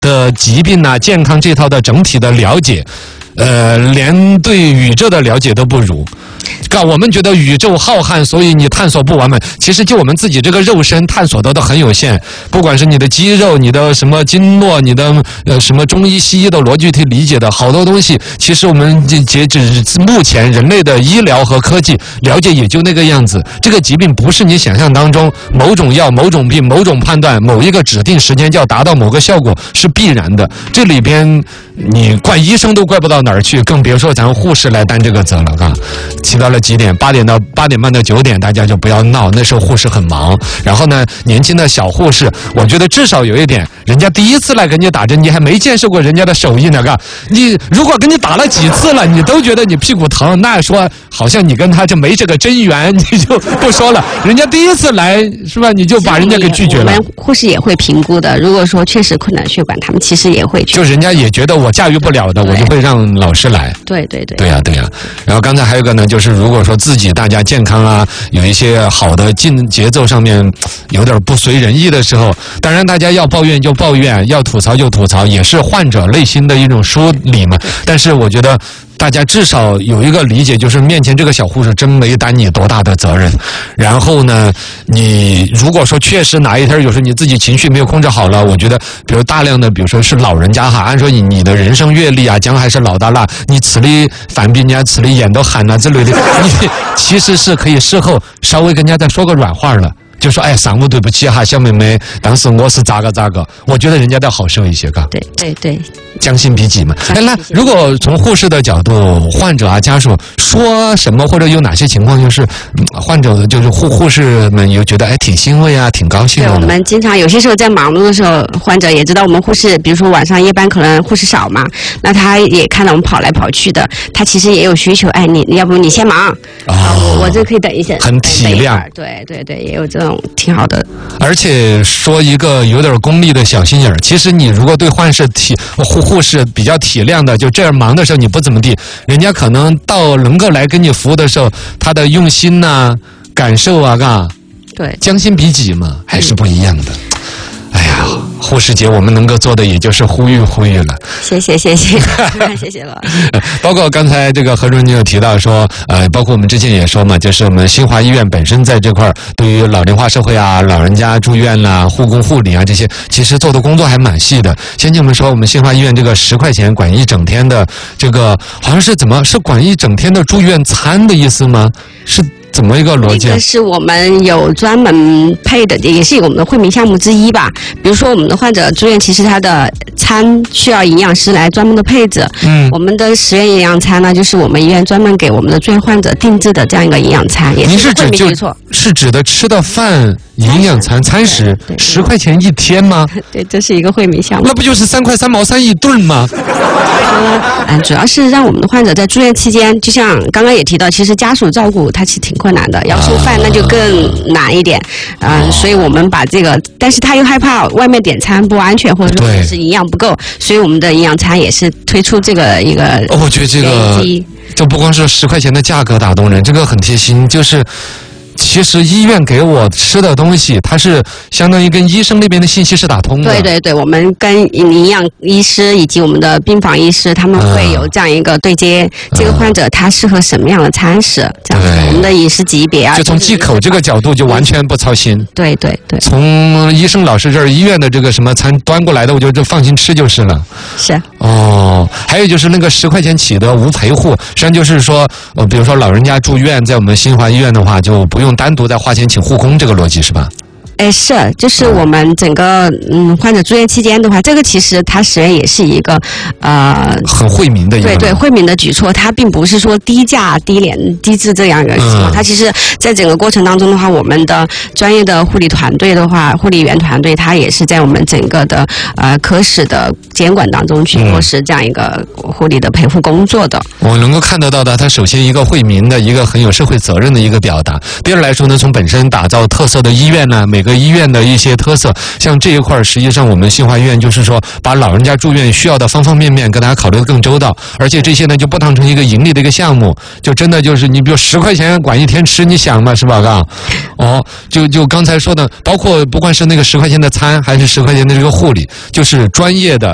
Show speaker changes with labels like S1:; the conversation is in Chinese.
S1: 的疾病啊、健康这套的整体的了解，连对宇宙的了解都不如。我们觉得宇宙浩瀚，所以你探索不完美。其实就我们自己这个肉身探索的都很有限，不管是你的肌肉、你的什么经络、你的什么中医西医的逻辑去理解的好多东西，其实我们截止目前人类的医疗和科技了解也就那个样子。这个疾病不是你想象当中某种药、某种病、某种判断、某一个指定时间就要达到某个效果是必然的。这里边你怪医生都怪不到哪儿去，更别说咱护士来担这个责了啊！起到了几点？8点半到9点，大家就不要闹。那时候护士很忙，然后呢，年轻的小护士，我觉得至少有一点，人家第一次来给你打针，你还没见识过人家的手艺呢，你如果给你打了几次了，你都觉得你屁股疼，那说好像你跟他就没这个真缘，你就不说了。人家第一次来是吧？你就把人家给拒绝了。
S2: 我们护士也会评估的，如果说确实困难血管，他们其实也会去。
S1: 就人家也觉得我驾驭不了的，我就会让老师来。
S2: 对。
S1: 对呀。然后刚才还有一个呢，就是如果说自己大家健康啊，有一些好的节奏上面有点不随人意的时候，当然大家要抱怨就抱怨，要吐槽就吐槽，也是患者内心的一种梳理嘛。但是我觉得大家至少有一个理解，就是面前这个小护士真没担你多大的责任。然后呢，你如果说确实哪一天有时候你自己情绪没有控制好了，我觉得比如大量的比如说是老人家哈，按说你的人生阅历啊，将还是老大啦，你此里反比人家此里眼都喊了之类的，你其实是可以事后稍微跟人家再说个软话了。就说哎，商务对不起哈，小妹妹，当时我是咋个，我觉得人家要好受一些，嘎。
S2: 对，
S1: 将心比己嘛。那如果从护士的角度，患者啊家属说什么，或者有哪些情况，就是患者就是护士们又觉得哎挺欣慰啊，挺高兴的。
S2: 对，我们经常有些时候在忙碌的时候，患者也知道我们护士，比如说晚上夜班可能护士少嘛，那他也看到我们跑来跑去的，他其实也有需求，哎，你要不你先忙，我这可以等一下，
S1: 很体谅。
S2: 对，也有这种。挺好的，
S1: 而且说一个有点功利的小心眼儿，其实你如果对护士比较体谅的，就这样忙的时候你不怎么地，人家可能到能够来跟你服务的时候，他的用心呐、感受啊，
S2: 对，
S1: 将心比己嘛，还是不一样的。哎呀，护士节我们能够做的也就是呼吁了。
S2: 谢谢谢谢了。
S1: 包括刚才这个何主任你有提到说，包括我们之前也说嘛，就是我们新华医院本身在这块对于老龄化社会啊、老人家住院啦、护工护理啊这些，其实做的工作还蛮细的。先前我们说我们新华医院这个10块钱管一整天的这个，好像是是管一整天的住院餐的意思吗？是怎么一个逻辑？
S2: 这个是我们有专门配的，也是我们的惠民项目之一吧。比如说我们的患者住院，其实他的餐需要营养师来专门的配置。我们的10元营养餐呢，就是我们医院专门给我们的住院患者定制的这样一个营养餐，也是惠民没错。
S1: 是指的吃的饭营养餐食10块钱一天吗？
S2: 对，这是一个惠民项目。
S1: 那不就是3块3毛3一顿吗？
S2: 主要是让我们的患者在住院期间，就像刚刚也提到，其实家属照顾他其实挺困难的，要送饭那就更难一点。所以我们把这个，但是他又害怕外面点餐不安全，或者说是营养不够，所以我们的营养餐也是推出这个一个。
S1: 我觉得这个就不光是10块钱的价格打动人，这个很贴心，就是。其实医院给我吃的东西，它是相当于跟医生那边的信息是打通的。
S2: 对，我们跟营养医师以及我们的病房医师，他们会有这样一个对接，这个患者他适合什么样的餐食，这样我们的饮食级别啊，
S1: 就从忌口这个角度就完全不操心。对。从医生老师这儿医院的这个什么餐端过来的，我就放心吃就是了。
S2: 是。
S1: 还有就是那个10块钱起的无陪护，实际上就是说，比如说老人家住院，在我们新华医院的话，就不用单独再花钱请护工，这个逻辑是吧？
S2: 是，就是我们整个患者住院期间的话，这个其实它实际也是一个
S1: 很惠民的一个
S2: 对惠民的举措，它并不是说低价低质这样一个情况，它其实在整个过程当中的话，我们的专业的护理团队的话，护理员团队它也是在我们整个的科室的监管当中去落实这样一个护理的陪护工作的。
S1: 我能够看得到的，它首先一个惠民的一个很有社会责任的一个表达。第二来说呢，从本身打造特色的医院呢，每个医院的一些特色，像这一块实际上我们新华医院就是说把老人家住院需要的方方面面给大家考虑得更周到，而且这些呢就不当成一个盈利的一个项目，就真的就是你比如10块钱管一天吃，你想嘛是吧？就刚才说的，包括不管是那个10块钱的餐还是10块钱的这个护理，就是专业的